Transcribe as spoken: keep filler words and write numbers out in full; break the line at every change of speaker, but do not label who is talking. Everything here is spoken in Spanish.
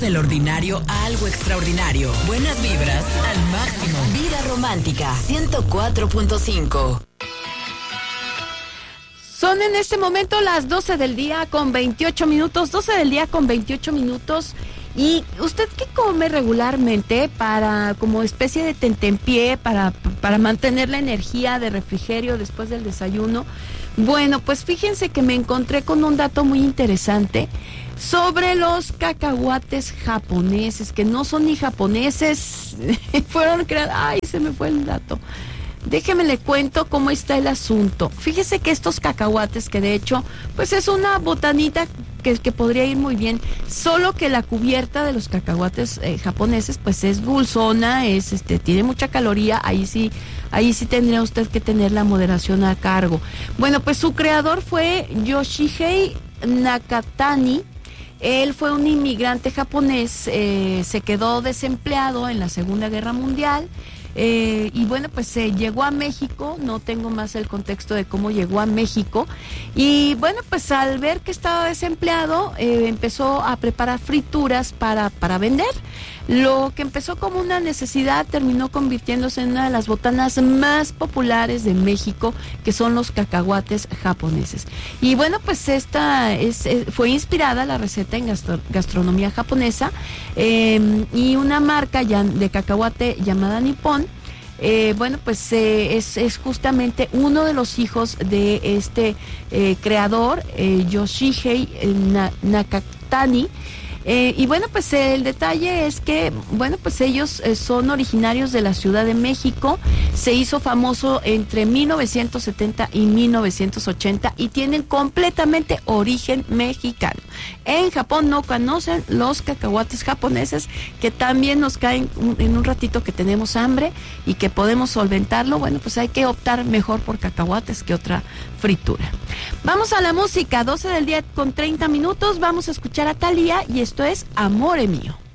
Del ordinario a algo extraordinario. Buenas vibras al máximo. Vida Romántica ciento cuatro punto cinco.
Son en este momento las doce del día con veintiocho minutos. doce del día con veintiocho minutos. ¿Y usted qué come regularmente para, como especie de tentempié, para, para mantener la energía de refrigerio después del desayuno? Bueno, pues fíjense que me encontré con un dato muy interesante sobre los cacahuates japoneses, que no son ni japoneses, fueron creados, ay, se me fue el dato. Déjeme le cuento cómo está el asunto. Fíjese que estos cacahuates, que de hecho, pues es una botanita que, que podría ir muy bien, solo que la cubierta de los cacahuates eh, japoneses, pues es dulzona, es, este, tiene mucha caloría, ahí sí, ahí sí tendría usted que tener la moderación a cargo. Bueno, pues su creador fue Yoshihei Nakatani. Él fue un inmigrante japonés, eh, se quedó desempleado en la Segunda Guerra Mundial. Eh, y bueno, pues eh, llegó a México, no tengo más el contexto de cómo llegó a México, y bueno, pues al ver que estaba desempleado, eh, empezó a preparar frituras para, para vender. Lo que empezó como una necesidad terminó convirtiéndose en una de las botanas más populares de México, que son los cacahuates japoneses. Y bueno, pues esta es, es, fue inspirada la receta en gastro, gastronomía japonesa, eh, y una marca ya de cacahuate llamada Nippon. Eh, bueno, pues eh, es, es justamente uno de los hijos de este eh, creador, eh, Yoshihei Na, Nakatani. Eh, y bueno, pues eh, el detalle es que, bueno, pues ellos eh, son originarios de la Ciudad de México, se hizo famoso entre mil novecientos setenta y mil novecientos ochenta y tienen completamente origen mexicano. En Japón no conocen los cacahuates japoneses, que también nos caen un, en un ratito que tenemos hambre y que podemos solventarlo. Bueno, pues hay que optar mejor por cacahuates que otra fritura. Vamos a la música, doce del día con treinta minutos, vamos a escuchar a Thalía y esto es Amore Mío.